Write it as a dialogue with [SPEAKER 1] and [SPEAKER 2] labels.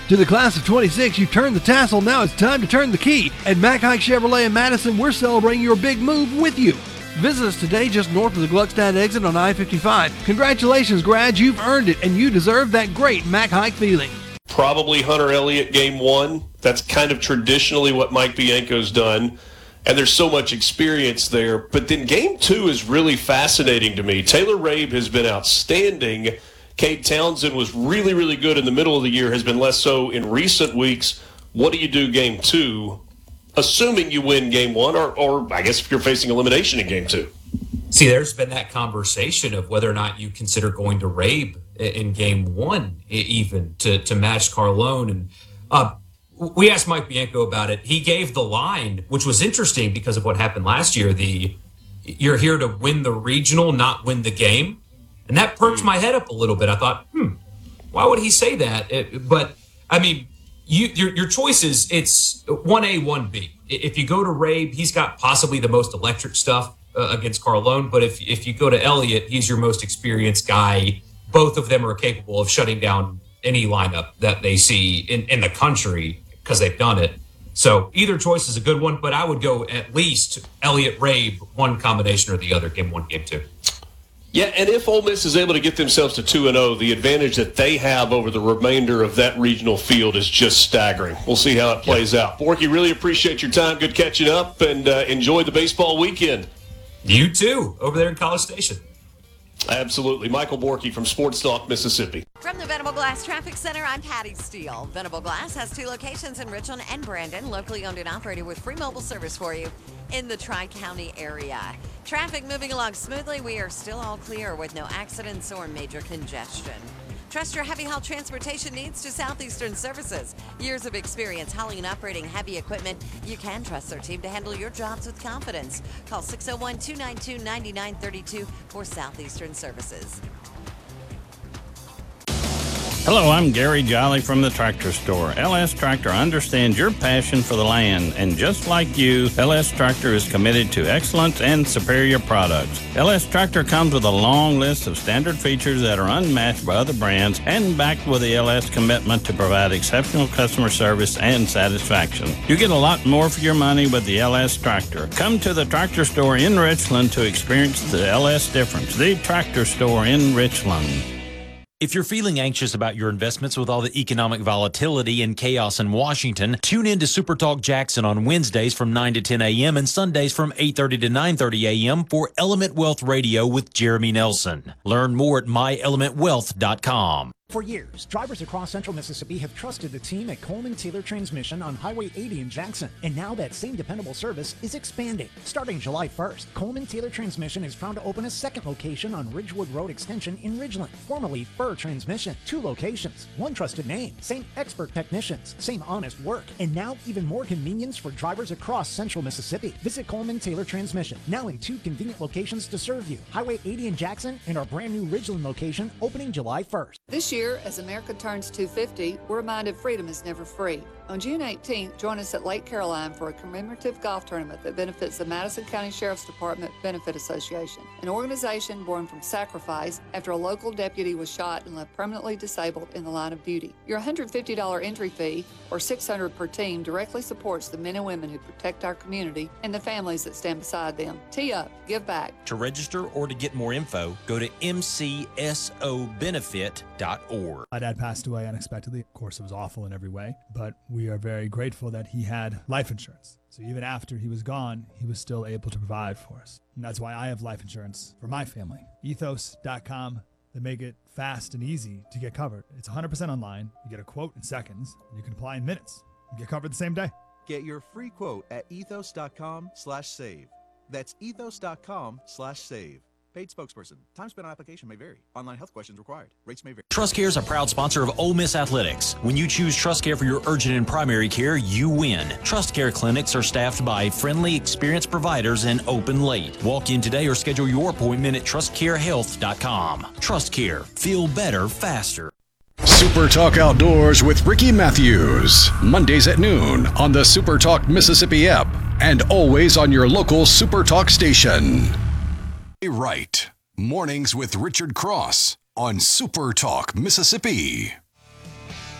[SPEAKER 1] To the class of 26, you've turned the tassel, now it's time to turn the key. At Mac Hike Chevrolet in Madison, we're celebrating your big move with you. Visit us today just north of the Gluckstadt exit on I-55. Congratulations, grads, you've earned it, and you deserve that great Mac Hike feeling.
[SPEAKER 2] Probably Hunter Elliott game one. That's kind of traditionally what Mike Bianco's done, and there's so much experience there. But then game two is really fascinating to me. Taylor Rabe has been outstanding. Cade Townsend was really, really good in the middle of the year, has been less so in recent weeks. What do you do game two, assuming you win game one, or I guess if you're facing elimination in game two?
[SPEAKER 3] See, there's been that conversation of whether or not you consider going to Rabe in game one, even to match Carlone. And we asked Mike Bianco about it. He gave the line, which was interesting because of what happened last year. You're here to win the regional, not win the game. And that perked my head up a little bit. I thought, why would he say that? But, I mean, your choices, it's 1A, 1B. If you go to Rabe, he's got possibly the most electric stuff against Carlone. But if you go to Elliott, he's your most experienced guy. Both of them are capable of shutting down any lineup that they see in the country because they've done it. So either choice is a good one, but I would go at least Elliott, Rabe, one combination or the other, game one, game two.
[SPEAKER 2] Yeah, and if Ole Miss is able to get themselves to 2-0, the advantage that they have over the remainder of that regional field is just staggering. We'll see how it plays out. Borky, really appreciate your time. Good catching up, and enjoy the baseball weekend.
[SPEAKER 3] You too, over there in College Station.
[SPEAKER 2] Absolutely. Michael Borky from Sports Talk, Mississippi.
[SPEAKER 4] From the Venable Glass Traffic Center, I'm Patty Steele. Venable Glass has 2 locations in Richland and Brandon, locally owned and operated with free mobile service for you in the Tri-County area. Traffic moving along smoothly. We are still all clear with no accidents or major congestion. Trust your heavy haul transportation needs to Southeastern Services. Years of experience hauling and operating heavy equipment. You can trust their team to handle your jobs with confidence. Call 601-292-9932 for Southeastern Services.
[SPEAKER 5] Hello, I'm Gary Jolly from the Tractor Store. LS Tractor understands your passion for the land, and just like you, LS Tractor is committed to excellence and superior products. LS Tractor comes with a long list of standard features that are unmatched by other brands and backed with the LS commitment to provide exceptional customer service and satisfaction. You get a lot more for your money with the LS Tractor. Come to the Tractor Store in Richland to experience the LS difference. The Tractor Store in Richland.
[SPEAKER 6] If you're feeling anxious about your investments with all the economic volatility and chaos in Washington, tune in to Super Talk Jackson on Wednesdays from 9 to 10 a.m. and Sundays from 8:30 to 9:30 a.m. for Element Wealth Radio with Jeremy Nelson. Learn more at myelementwealth.com.
[SPEAKER 7] For years, drivers across central Mississippi have trusted the team at Coleman Taylor Transmission on Highway 80 in Jackson, and now that same dependable service is expanding. Starting July 1st, Coleman Taylor Transmission is proud to open a second location on Ridgewood Road Extension in Ridgeland, formerly Fur Transmission. 2 locations, 1 trusted name, same expert technicians, same honest work, and now even more convenience for drivers across central Mississippi. Visit Coleman Taylor Transmission, now in 2 convenient locations to serve you, Highway 80 in Jackson and our brand new Ridgeland location opening July 1st.
[SPEAKER 8] This year, as America turns 250, we're reminded freedom is never free. On June 18th, join us at Lake Caroline for a commemorative golf tournament that benefits the Madison County Sheriff's Department Benefit Association, an organization born from sacrifice after a local deputy was shot and left permanently disabled in the line of duty. Your $150 entry fee, or $600 per team, directly supports the men and women who protect our community and the families that stand beside them. Tee up, give back.
[SPEAKER 6] To register or to get more info, go to mcsobenefit.org.
[SPEAKER 9] My dad passed away unexpectedly. Of course, it was awful in every way, but we are very grateful that he had life insurance. So even after he was gone, he was still able to provide for us. And that's why I have life insurance for my family. Ethos.com. They make it fast and easy to get covered. It's 100% online. You get a quote in seconds, and you can apply in minutes. You get covered the same day.
[SPEAKER 10] Get your free quote at ethos.com/save. That's ethos.com/save. Paid spokesperson. Time spent on application may vary. Online health questions required. Rates may vary.
[SPEAKER 6] TrustCare is a proud sponsor of Ole Miss Athletics. When you choose TrustCare for your urgent and primary care, you win. TrustCare clinics are staffed by friendly, experienced providers and open late. Walk in today or schedule your appointment at trustcarehealth.com. TrustCare. Feel better, faster.
[SPEAKER 11] Super Talk Outdoors with Ricky Matthews. Mondays at noon on the Super Talk Mississippi app and always on your local Super Talk station. Right. Mornings with Richard Cross on Super Talk Mississippi.